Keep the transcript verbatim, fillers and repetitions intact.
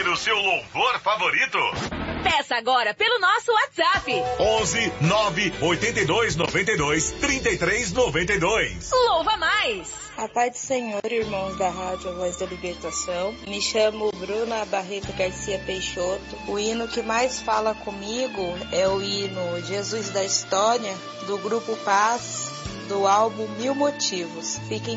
o seu louvor favorito? Peça agora pelo nosso WhatsApp. onze nove oito dois nove dois três três nove dois. Louva mais! A paz do Senhor, irmãos da Rádio Voz da Libertação. Me chamo Bruna Barreto Garcia Peixoto. O hino que mais fala comigo é o hino Jesus da História, do Grupo Paz, do álbum Mil Motivos. Fiquem